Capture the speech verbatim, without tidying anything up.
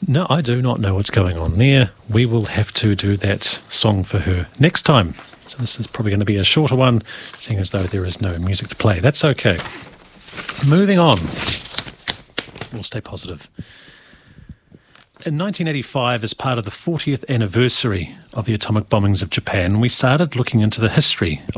No, I do not know what's going on there. We will have to do that song for her next time. So this is probably going to be a shorter one, seeing as though there is no music to play. That's okay. Moving on. We'll stay positive. In nineteen eighty-five, as part of the fortieth anniversary of the atomic bombings of Japan, we started looking into the history